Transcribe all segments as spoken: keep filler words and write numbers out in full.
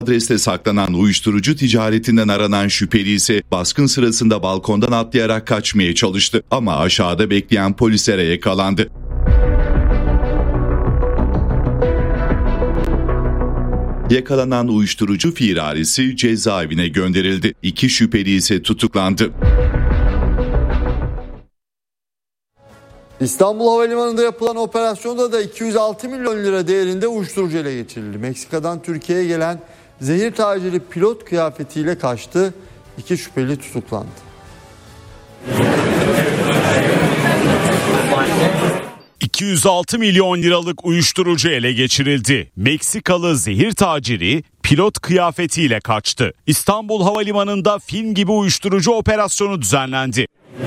Adreste saklanan uyuşturucu ticaretinden aranan şüpheli ise baskın sırasında balkondan atlayarak kaçmaya çalıştı ama aşağıda bekleyen polislere yakalandı. Yakalanan uyuşturucu firarisi cezaevine gönderildi. İki şüpheli ise tutuklandı. İstanbul Havalimanı'nda yapılan operasyonda da iki yüz altı milyon lira değerinde uyuşturucu ele geçirildi. Meksika'dan Türkiye'ye gelen zehir taciri pilot kıyafetiyle kaçtı. İki şüpheli tutuklandı. iki yüz altı milyon liralık uyuşturucu ele geçirildi. Meksikalı zehir taciri pilot kıyafetiyle kaçtı. İstanbul Havalimanı'nda film gibi uyuşturucu operasyonu düzenlendi.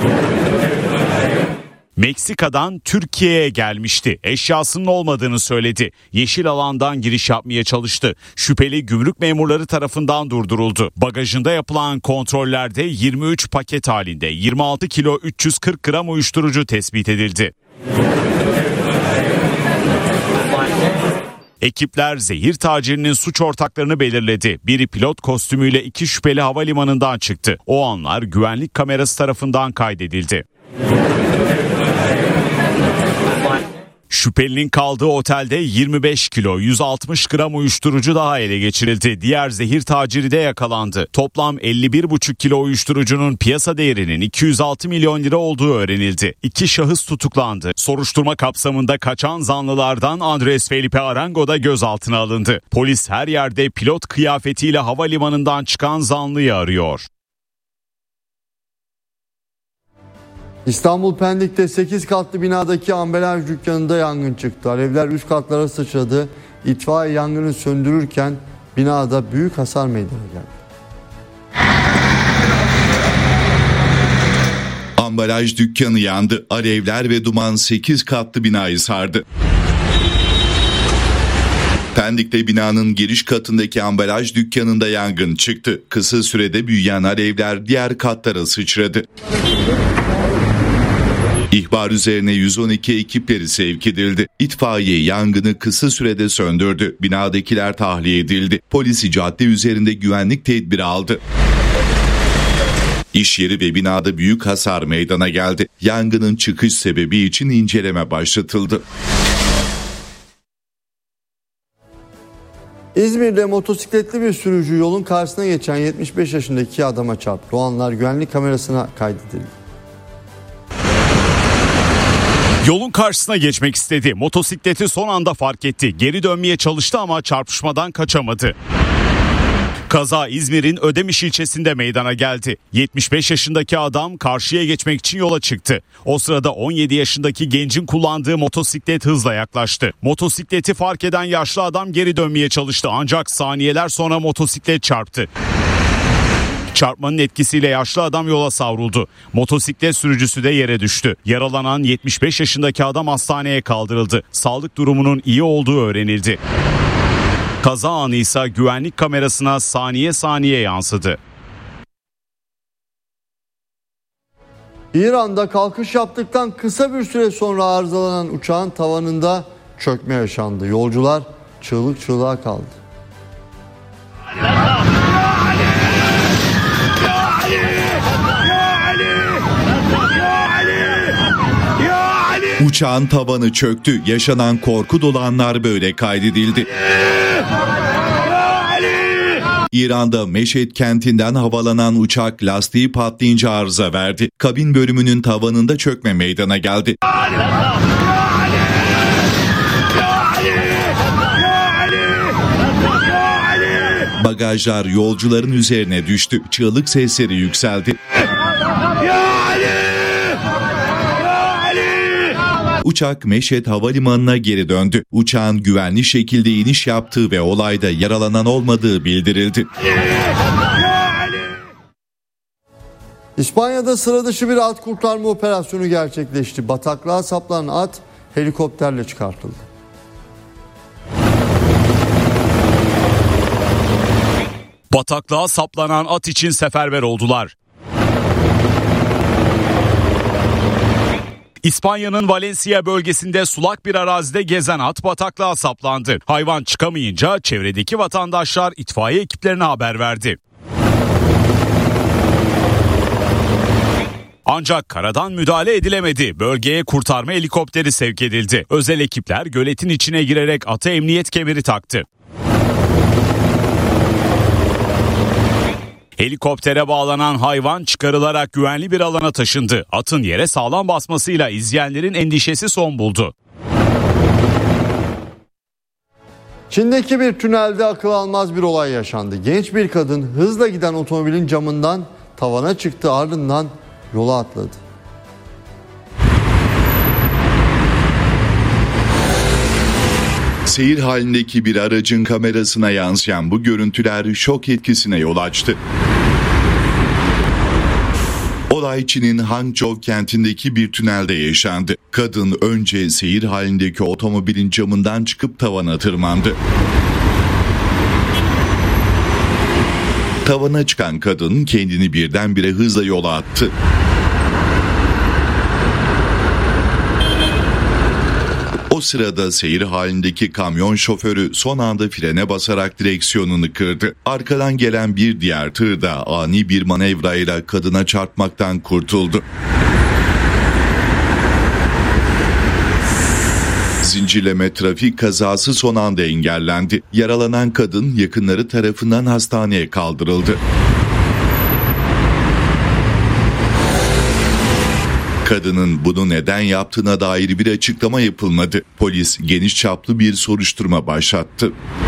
Meksika'dan Türkiye'ye gelmişti. Eşyasının olmadığını söyledi. Yeşil alandan giriş yapmaya çalıştı. Şüpheli gümrük memurları tarafından durduruldu. Bagajında yapılan kontrollerde yirmi üç paket halinde yirmi altı kilo üç yüz kırk gram uyuşturucu tespit edildi. Ekipler zehir tacirinin suç ortaklarını belirledi. Biri pilot kostümüyle iki şüpheli havalimanından çıktı. O anlar güvenlik kamerası tarafından kaydedildi. Şüphelinin kaldığı otelde yirmi beş kilo yüz altmış gram uyuşturucu daha ele geçirildi. Diğer zehir taciri de yakalandı. Toplam elli bir buçuk kilo uyuşturucunun piyasa değerinin iki yüz altı milyon lira olduğu öğrenildi. İki şahıs tutuklandı. Soruşturma kapsamında kaçan zanlılardan Andres Felipe Arango da gözaltına alındı. Polis her yerde pilot kıyafetiyle havalimanından çıkan zanlıyı arıyor. İstanbul Pendik'te sekiz katlı binadaki ambalaj dükkanında yangın çıktı. Alevler üst katlara sıçradı. İtfaiye yangını söndürürken binada büyük hasar meydana geldi. Ambalaj dükkanı yandı. Alevler ve duman sekiz katlı binayı sardı. Pendik'te binanın giriş katındaki ambalaj dükkanında yangın çıktı. Kısa sürede büyüyen alevler diğer katlara sıçradı. İhbar üzerine yüz on iki ekipleri sevk edildi. İtfaiye yangını kısa sürede söndürdü. Binadakiler tahliye edildi. Polis cadde üzerinde güvenlik tedbiri aldı. İş yeri ve binada büyük hasar meydana geldi. Yangının çıkış sebebi için inceleme başlatıldı. İzmir'de motosikletli bir sürücü yolun karşısına geçen yetmiş beş yaşındaki adama çarptı. O anlar güvenlik kamerasına kaydedildi. Yolun karşısına geçmek istedi. Motosikleti son anda fark etti. Geri dönmeye çalıştı ama çarpışmadan kaçamadı. Kaza İzmir'in Ödemiş ilçesinde meydana geldi. yetmiş beş yaşındaki adam karşıya geçmek için yola çıktı. O sırada on yedi yaşındaki gencin kullandığı motosiklet hızla yaklaştı. Motosikleti fark eden yaşlı adam geri dönmeye çalıştı ancak saniyeler sonra motosiklet çarptı. Çarpmanın etkisiyle yaşlı adam yola savruldu. Motosiklet sürücüsü de yere düştü. Yaralanan yetmiş beş yaşındaki adam hastaneye kaldırıldı. Sağlık durumunun iyi olduğu öğrenildi. Kaza anı ise güvenlik kamerasına saniye saniye yansıdı. İran'da kalkış yaptıktan kısa bir süre sonra arızalanan uçağın tavanında çökme yaşandı. Yolcular çığlık çığlığa kaldı. Uçağın tavanı çöktü. Yaşanan korku dolu anlar böyle kaydedildi. İran'da Meşhed kentinden havalanan uçak lastiği patlayınca arıza verdi. Kabin bölümünün tavanında çökme meydana geldi. Bagajlar yolcuların üzerine düştü. Çığlık sesleri yükseldi. Uçak Meşhed Havalimanı'na geri döndü. Uçağın güvenli şekilde iniş yaptığı ve olayda yaralanan olmadığı bildirildi. İspanya'da sıra dışı bir at kurtarma operasyonu gerçekleşti. Bataklığa saplanan at helikopterle çıkartıldı. Bataklığa saplanan at için seferber oldular. İspanya'nın Valencia bölgesinde sulak bir arazide gezen at bataklığa saplandı. Hayvan çıkamayınca çevredeki vatandaşlar itfaiye ekiplerine haber verdi. Ancak karadan müdahale edilemedi. Bölgeye kurtarma helikopteri sevk edildi. Özel ekipler göletin içine girerek ata emniyet kemeri taktı. Helikoptere bağlanan hayvan çıkarılarak güvenli bir alana taşındı. Atın yere sağlam basmasıyla izleyenlerin endişesi son buldu. Çin'deki bir tünelde akıl almaz bir olay yaşandı. Genç bir kadın hızla giden otomobilin camından tavana çıktı, ardından yola atladı. Seyir halindeki bir aracın kamerasına yansıyan bu görüntüler şok etkisine yol açtı. Olay Çin'in Hangzhou kentindeki bir tünelde yaşandı. Kadın önce seyir halindeki otomobilin camından çıkıp tavana tırmandı. Tavana çıkan kadın kendini birdenbire hızla yola attı. O sırada seyir halindeki kamyon şoförü son anda frene basarak direksiyonunu kırdı. Arkadan gelen bir diğer tır da ani bir manevrayla kadına çarpmaktan kurtuldu. Zincirleme trafik kazası son anda engellendi. Yaralanan kadın yakınları tarafından hastaneye kaldırıldı. Kadının bunu neden yaptığına dair bir açıklama yapılmadı. Polis geniş çaplı bir soruşturma başlattı.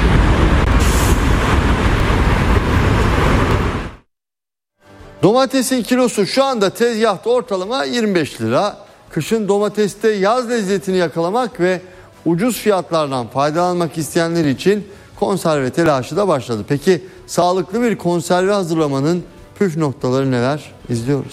Domatesin kilosu şu anda tezgahta ortalama yirmi beş lira. Kışın domateste yaz lezzetini yakalamak ve ucuz fiyatlardan faydalanmak isteyenler için konserve telaşı da başladı. Peki sağlıklı bir konserve hazırlamanın püf noktaları neler? İzliyoruz.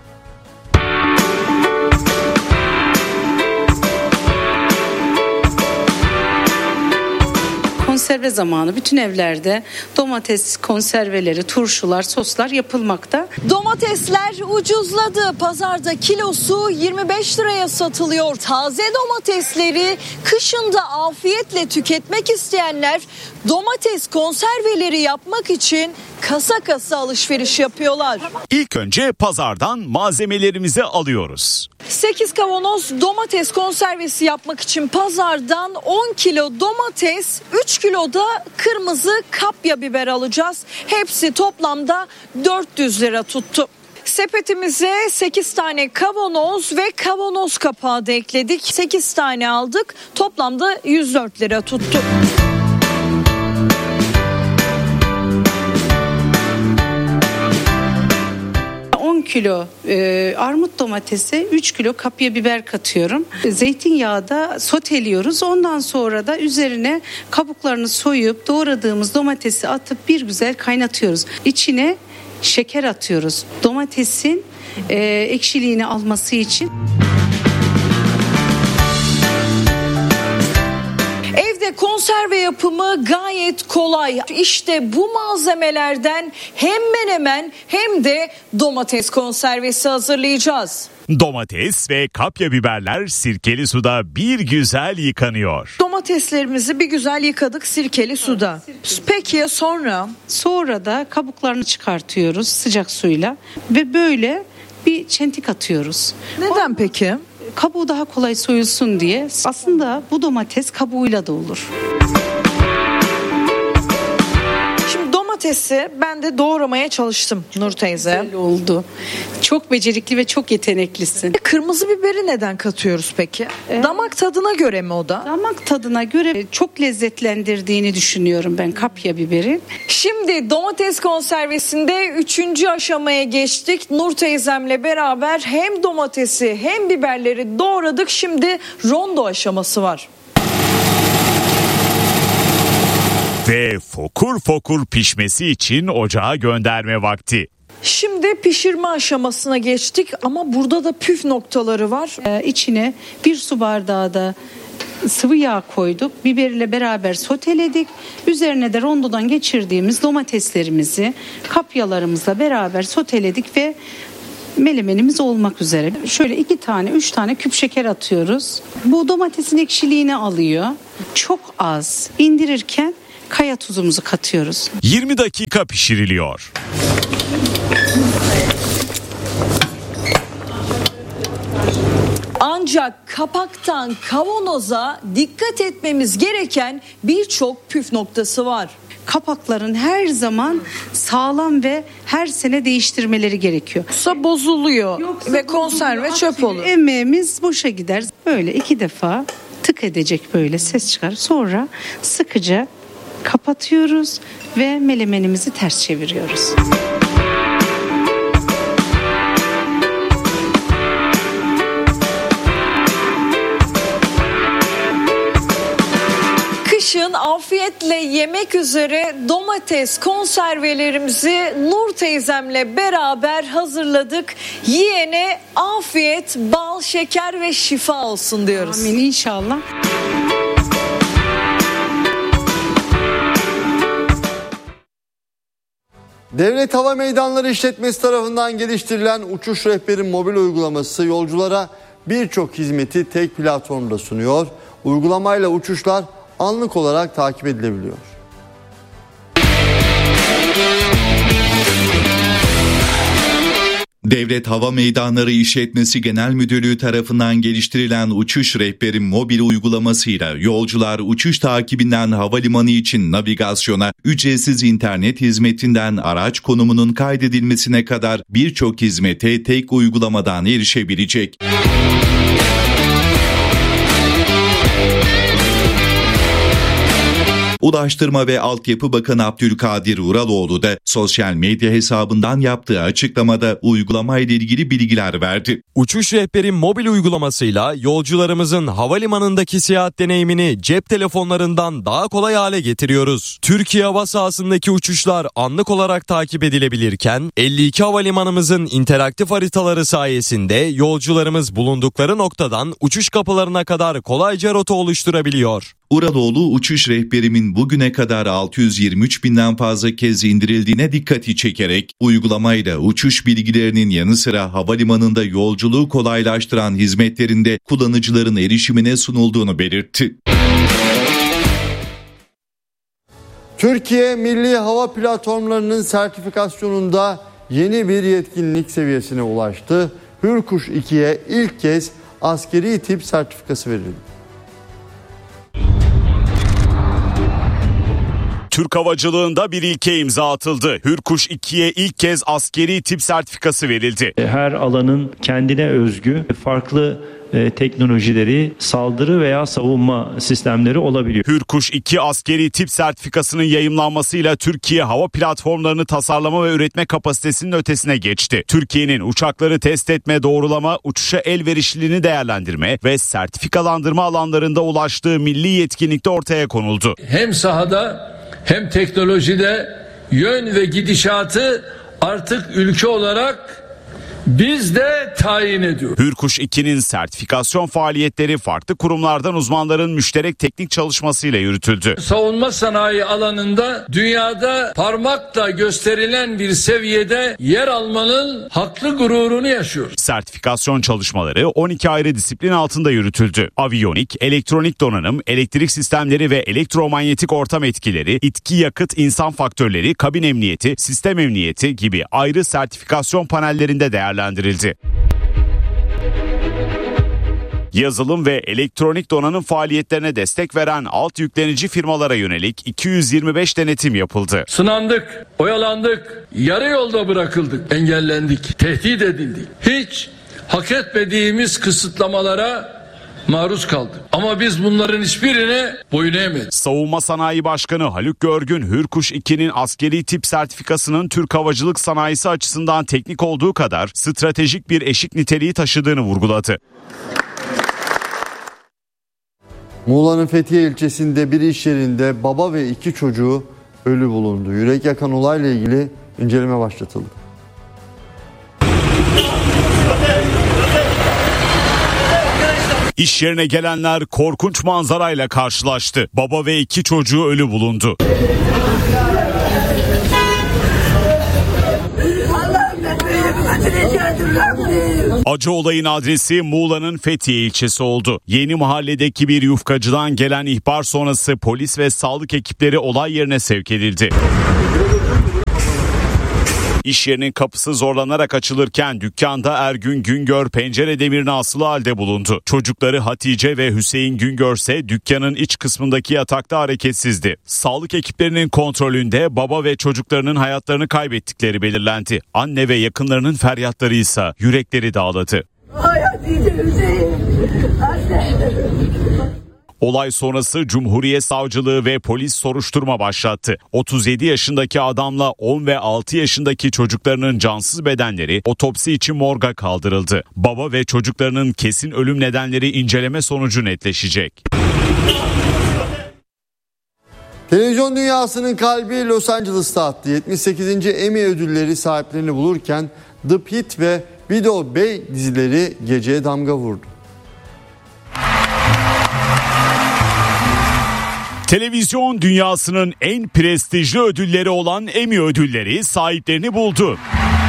Konserve zamanı bütün evlerde domates konserveleri, turşular, soslar yapılmakta. Domatesler ucuzladı. Pazarda kilosu yirmi beş liraya satılıyor. Taze domatesleri kışında afiyetle tüketmek isteyenler domates konserveleri yapmak için kasa kasa alışveriş yapıyorlar. İlk önce pazardan malzemelerimizi alıyoruz. sekiz kavanoz domates konservesi yapmak için pazardan on kilo domates, üç kilo da kırmızı kapya biber alacağız. Hepsi toplamda dört yüz lira tuttu. Sepetimize sekiz tane kavanoz ve kavanoz kapağı da ekledik. sekiz tane aldık. Toplamda yüz dört lira tuttu. on kilo e, armut domatese üç kilo kapya biber katıyorum. Zeytinyağı da soteliyoruz. Ondan sonra da üzerine kabuklarını soyup doğradığımız domatesi atıp bir güzel kaynatıyoruz. İçine şeker atıyoruz. Domatesin e, ekşiliğini alması için. Evde konserve yapımı gayet kolay. İşte bu malzemelerden hem menemen hem de domates konservesi hazırlayacağız. Domates ve kapya biberler sirkeli suda bir güzel yıkanıyor. Domateslerimizi bir güzel yıkadık sirkeli suda. Peki sonra? Sonra da kabuklarını çıkartıyoruz sıcak suyla ve böyle bir çentik atıyoruz. Neden peki? Kabuğu daha kolay soyulsun diye. Aslında bu domates kabuğuyla da olur. Şimdi domatesi ben de doğramaya çalıştım Nur teyze. Güzel oldu. Çok becerikli ve çok yeteneklisin. Kırmızı biberi neden katıyoruz peki? Ee, Damak tadına göre mi o da? Damak tadına göre çok lezzetlendirdiğini düşünüyorum ben kapya biberi. Şimdi domates konservesinde üçüncü aşamaya geçtik. Nur teyzemle beraber hem domatesi hem biberleri doğradık. Şimdi rondo aşaması var. Ve fokur fokur pişmesi için ocağa gönderme vakti. Şimdi pişirme aşamasına geçtik ama burada da püf noktaları var. Ee, içine bir su bardağı da sıvı yağ koyduk. Biberle beraber soteledik. Üzerine de rondodan geçirdiğimiz domateslerimizi kapyalarımızla beraber soteledik ve melemenimiz olmak üzere. Şöyle iki tane, üç tane küp şeker atıyoruz. Bu domatesin ekşiliğini alıyor. Çok az. İndirirken kaya tuzumuzu katıyoruz. yirmi dakika pişiriliyor. Ancak kapaktan kavanoza dikkat etmemiz gereken birçok püf noktası var. Kapakların her zaman sağlam ve her sene değiştirmeleri gerekiyor. Yoksa bozuluyor Yoksa ve konserve bozuluyor, çöp olur. Emeğimiz boşa gider. Böyle iki defa tık edecek, böyle ses çıkar. Sonra sıkıca kapatıyoruz ve melemenimizi ters çeviriyoruz. Kışın afiyetle yemek üzere domates konservelerimizi Nur teyzemle beraber hazırladık. Yiyene afiyet, bal, şeker ve şifa olsun diyoruz. Amin inşallah. Devlet Hava Meydanları İşletmesi tarafından geliştirilen Uçuş Rehberi mobil uygulaması yolculara birçok hizmeti tek platformda sunuyor. Uygulamayla uçuşlar anlık olarak takip edilebiliyor. Devlet Hava Meydanları İşletmesi Genel Müdürlüğü tarafından geliştirilen Uçuş Rehberi mobil uygulamasıyla yolcular uçuş takibinden havalimanı için navigasyona, ücretsiz internet hizmetinden araç konumunun kaydedilmesine kadar birçok hizmete tek uygulamadan erişebilecek. Ulaştırma ve Altyapı Bakanı Abdülkadir Uraloğlu da sosyal medya hesabından yaptığı açıklamada uygulama ile ilgili bilgiler verdi. Uçuş Rehberi mobil uygulamasıyla yolcularımızın havalimanındaki seyahat deneyimini cep telefonlarından daha kolay hale getiriyoruz. Türkiye hava sahasındaki uçuşlar anlık olarak takip edilebilirken elli iki havalimanımızın interaktif haritaları sayesinde yolcularımız bulundukları noktadan uçuş kapılarına kadar kolayca rota oluşturabiliyor. Uraloğlu uçuş rehberimin bugüne kadar altı yüz yirmi üç binden fazla kez indirildiğine dikkati çekerek uygulamayla uçuş bilgilerinin yanı sıra havalimanında yolculuğu kolaylaştıran hizmetlerinde kullanıcıların erişimine sunulduğunu belirtti. Türkiye Milli Hava Platformlarının sertifikasyonunda yeni bir yetkinlik seviyesine ulaştı. Hürkuş ikiye ilk kez askeri tip sertifikası verildi. Türk havacılığında bir ilke imza atıldı. Hürkuş ikiye ilk kez askeri tip sertifikası verildi. Her alanın kendine özgü farklı e, teknolojileri, saldırı veya savunma sistemleri olabiliyor. Hürkuş iki askeri tip sertifikasının yayımlanmasıyla Türkiye hava platformlarını tasarlama ve üretme kapasitesinin ötesine geçti. Türkiye'nin uçakları test etme, doğrulama, uçuşa elverişliliğini değerlendirme ve sertifikalandırma alanlarında ulaştığı milli yetkinlikte ortaya konuldu. Hem sahada hem teknolojide yön ve gidişatı artık ülke olarak biz de tayin ediyoruz. Hürkuş iki'nin sertifikasyon faaliyetleri farklı kurumlardan uzmanların müşterek teknik çalışmasıyla yürütüldü. Savunma sanayi alanında dünyada parmakla gösterilen bir seviyede yer almanın haklı gururunu yaşıyoruz. Sertifikasyon çalışmaları on iki ayrı disiplin altında yürütüldü. Aviyonik, elektronik donanım, elektrik sistemleri ve elektromanyetik ortam etkileri, itki yakıt insan faktörleri, kabin emniyeti, sistem emniyeti gibi ayrı sertifikasyon panellerinde değerlendirildi. Yazılım ve elektronik donanım faaliyetlerine destek veren alt yüklenici firmalara yönelik iki yüz yirmi beş denetim yapıldı. Sınandık, oyalandık, yarı yolda bırakıldık, engellendik, tehdit edildik. Hiç hak etmediğimiz kısıtlamalara maruz kaldık. Ama biz bunların hiçbirine boyun eğmedik. Savunma Sanayi Başkanı Haluk Görgün, Hürkuş iki'nin askeri tip sertifikasının Türk havacılık sanayisi açısından teknik olduğu kadar stratejik bir eşik niteliği taşıdığını vurguladı. Muğla'nın Fethiye ilçesinde bir iş yerinde baba ve iki çocuğu ölü bulundu. Yürek yakan olayla ilgili inceleme başlatıldı. İş yerine gelenler korkunç manzarayla karşılaştı. Baba ve iki çocuğu ölü bulundu. Allah'ım ben böyle bir kadın Acı olayın adresi Muğla'nın Fethiye ilçesi oldu. Yeni mahalledeki bir yufkacıdan gelen ihbar sonrası polis ve sağlık ekipleri olay yerine sevk edildi. İş yerinin kapısı zorlanarak açılırken dükkanda Ergün Güngör pencere demirine asılı halde bulundu. Çocukları Hatice ve Hüseyin Güngör ise dükkanın iç kısmındaki yatakta hareketsizdi. Sağlık ekiplerinin kontrolünde baba ve çocuklarının hayatlarını kaybettikleri belirlendi. Anne ve yakınlarının feryatları ise yürekleri dağladı. Ay Hatice, Hüseyin. Anne. Olay sonrası Cumhuriyet Savcılığı ve polis soruşturma başlattı. otuz yedi yaşındaki adamla on ve altı yaşındaki çocuklarının cansız bedenleri otopsi için morga kaldırıldı. Baba ve çocuklarının kesin ölüm nedenleri inceleme sonucu netleşecek. Televizyon dünyasının kalbi Los Angeles'ta attı. yetmiş sekizinci Emmy ödülleri sahiplerini bulurken The Pitt ve Widow Bey dizileri geceye damga vurdu. Televizyon dünyasının en prestijli ödülleri olan Emmy ödülleri sahiplerini buldu.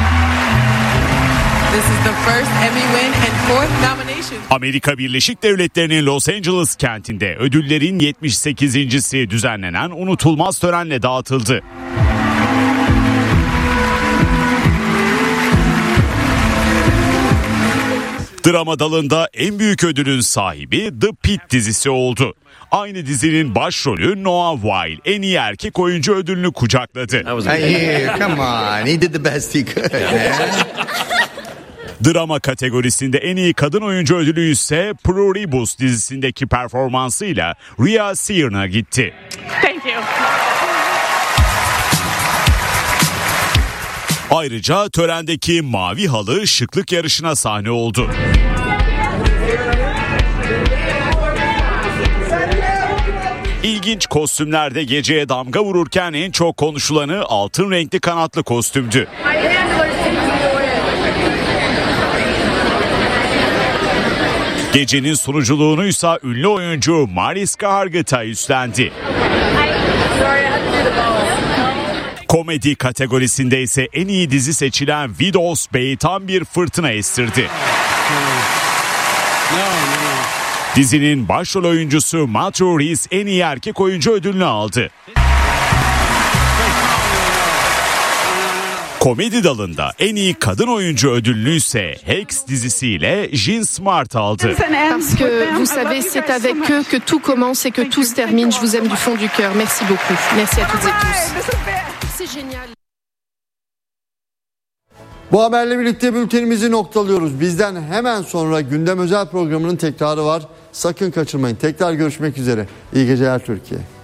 This is the first Emmy win and fourth nomination. Amerika Birleşik Devletleri'nin Los Angeles kentinde ödüllerin yetmiş sekizincisi düzenlenen unutulmaz törenle dağıtıldı. Drama dalında en büyük ödülün sahibi The Pitt dizisi oldu. Aynı dizinin başrolü Noah Weil en iyi erkek oyuncu ödülünü kucakladı. Come on, he did the best he could. Drama kategorisinde en iyi kadın oyuncu ödülü ise Pluribus dizisindeki performansıyla Rhea Seehorn'a gitti. Thank you. Ayrıca törendeki mavi halı şıklık yarışına sahne oldu. İlginç kostümlerde geceye damga vururken en çok konuşulanı altın renkli kanatlı kostümdü. Gecenin sunuculuğunu ise ünlü oyuncu Mariska Hargitay üstlendi. Komedi kategorisinde ise en iyi dizi seçilen Widows Bey tam bir fırtına estirdi. Dizinin başrol oyuncusu Matthew Rhys en iyi erkek oyuncu ödülünü aldı. Komedi dalında en iyi kadın oyuncu ödülünü ise Hex dizisiyle Jean Smart aldı. Parce que vous savez, c'est avec eux que tout commence et que tout se termine. Je vous aime du fond du cœur. Merci beaucoup. Merci à toutes et tous. C'est génial. Bu haberle birlikte bültenimizi noktalıyoruz. Bizden hemen sonra Gündem Özel programının tekrarı var. Sakın kaçırmayın. Tekrar görüşmek üzere. İyi geceler Türkiye.